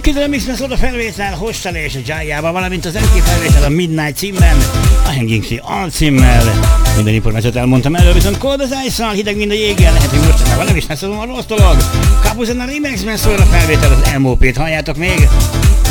Kiderül Mix volt a felvétel Hostal és a Jayában, valamint az MP felvétel a Midnight címben, a Hanging Tree alcímmel. Minden információt elmondtam erről, viszont Cold as Ice-szal, hideg mind a jéggel, lehet, hogy mostanában nem is lesz a rossz dolog. Kapuzena Remixben szól a felvétel, az MOP-t halljátok még.